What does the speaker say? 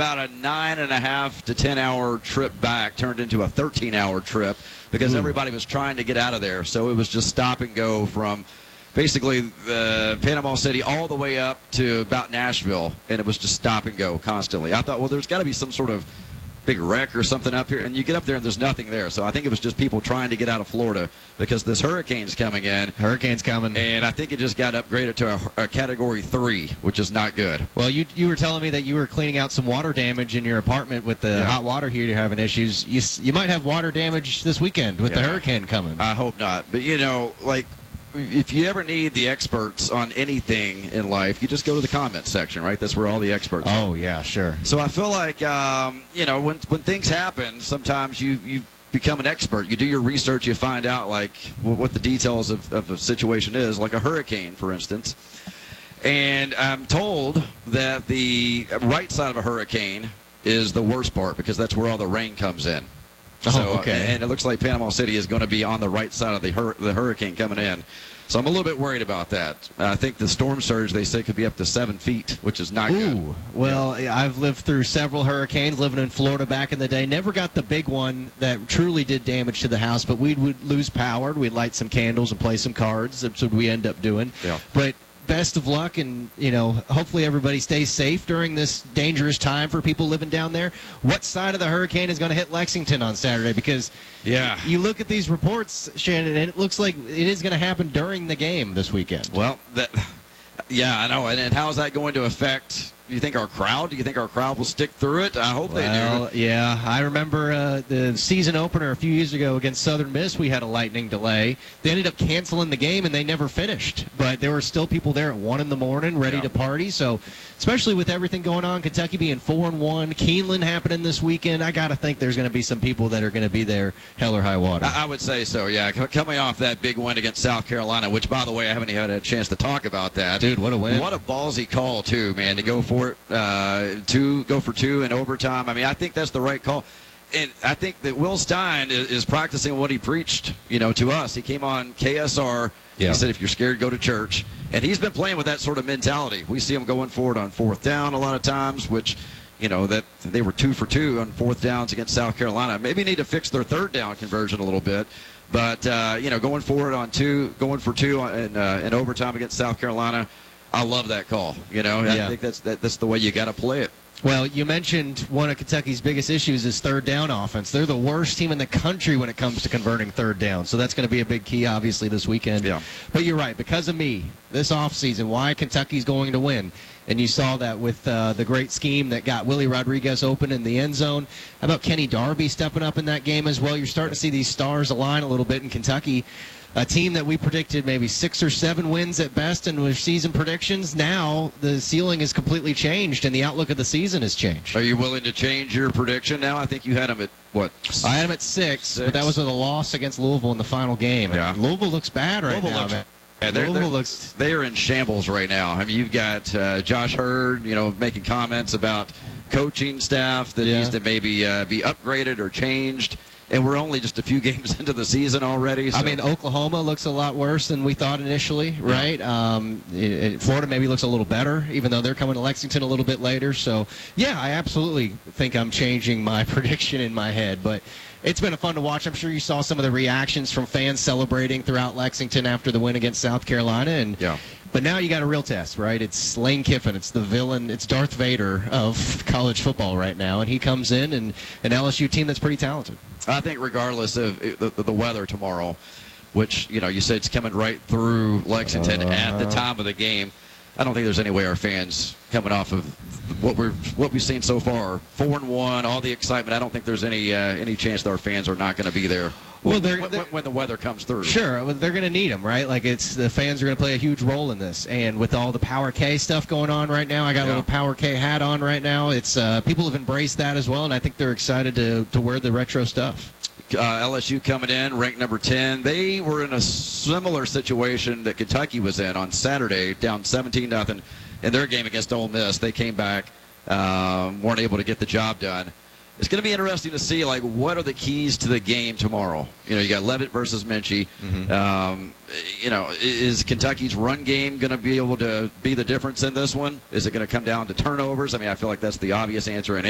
about a 9.5 to 10-hour trip back turned into a 13-hour trip because everybody was trying to get out of there. So it was just stop and go from basically Panama City all the way up to about Nashville, and it was just stop and go constantly. I thought, well, there's got to be some sort of big wreck or something up here, and you get up there and there's nothing there. So I think it was just people trying to get out of Florida because this hurricane's coming in. Hurricane's coming. And I think it just got upgraded to a Category 3, which is not good. Well, you were telling me that you were cleaning out some water damage in your apartment with the hot water heater having issues. You might have water damage this weekend with the hurricane coming. I hope not. But, if you ever need the experts on anything in life, you just go to the comments section, right? That's where all the experts are. Oh, yeah, sure. So I feel like, when things happen, sometimes you become an expert. You do your research. You find out, what the details of the situation is, like a hurricane, for instance. And I'm told that the right side of a hurricane is the worst part because that's where all the rain comes in. Okay. And it looks like Panama City is going to be on the right side of the hurricane coming in. So I'm a little bit worried about that. I think the storm surge, they say, could be up to 7 feet, which is not good. Well, I've lived through several hurricanes, living in Florida back in the day. Never got the big one that truly did damage to the house, but we would lose power. We'd light some candles and play some cards. That's what we end up doing. Yeah. But best of luck, and hopefully everybody stays safe during this dangerous time for people living down there. What side of the hurricane is going to hit Lexington on Saturday? Because you look at these reports, Shannon, and it looks like it is going to happen during the game this weekend. Well, I know. And how is that going to affect? Do you think our crowd? Do you think our crowd will stick through it? I hope they do. Yeah. I remember the season opener a few years ago against Southern Miss, we had a lightning delay. They ended up canceling the game, and they never finished. But there were still people there at 1 in the morning ready to party. So, especially with everything going on, Kentucky being 4-1, Keeneland happening this weekend, I got to think there's going to be some people that are going to be there hell or high water. I would say so, yeah. Coming off that big win against South Carolina, which, by the way, I haven't even had a chance to talk about that. Dude, what a win. What a ballsy call, too, man, to go for it. Go for two in overtime. I mean, I think that's the right call. And I think that Will Stein is practicing what he preached, to us. He came on KSR. Yeah. He said, if you're scared, go to church. And he's been playing with that sort of mentality. We see him going forward on 4th down a lot of times, which, that they were 2 for 2 on 4th downs against South Carolina. Maybe need to fix their 3rd down conversion a little bit. But, going forward on 2, going for 2 in overtime against South Carolina, I love that call. I think that's the way you got to play it. Well, you mentioned one of Kentucky's biggest issues is 3rd down offense. They're the worst team in the country when it comes to converting 3rd down. So that's going to be a big key, obviously, this weekend. Yeah. But you're right. Because of me, this offseason, why Kentucky's going to win. And you saw that with the great scheme that got Willie Rodriguez open in the end zone. How about Kenny Darby stepping up in that game as well? You're starting to see these stars align a little bit in Kentucky. A team that we predicted maybe 6 or 7 wins at best in with season predictions, now the ceiling is completely changed and the outlook of the season has changed. Are you willing to change your prediction now? I think you had them at, what? I had them at 6, but that was with a loss against Louisville in the final game. Yeah. Louisville looks bad right now, man. Yeah, they are in shambles right now. I mean, you've got Josh Hurd, making comments about coaching staff that needs to maybe be upgraded or changed. And we're only just a few games into the season already. So. I mean, Oklahoma looks a lot worse than we thought initially, right? Florida maybe looks a little better, even though they're coming to Lexington a little bit later. So, yeah, I absolutely think I'm changing my prediction in my head. But it's been fun to watch. I'm sure you saw some of the reactions from fans celebrating throughout Lexington after the win against South Carolina. But now you got a real test, right? It's Lane Kiffin. It's the villain. It's Darth Vader of college football right now. And he comes in and an LSU team that's pretty talented. I think regardless of the weather tomorrow, which, you said it's coming right through Lexington at the time of the game, I don't think there's any way our fans coming off of what we've seen so far, 4-1, all the excitement, I don't think there's any chance that our fans are not going to be there. Well, when the weather comes through. Sure, they're going to need them, right? Like the fans are going to play a huge role in this. And with all the Power K stuff going on right now, I got a little Power K hat on right now. It's people have embraced that as well, and I think they're excited to wear the retro stuff. LSU coming in, ranked number 10. They were in a similar situation that Kentucky was in on Saturday, down 17-0 in their game against Ole Miss. They came back, weren't able to get the job done. It's going to be interesting to see, what are the keys to the game tomorrow? You got Levitt versus Minchie. Is Kentucky's run game going to be able to be the difference in this one? Is it going to come down to turnovers? I mean, I feel like that's the obvious answer in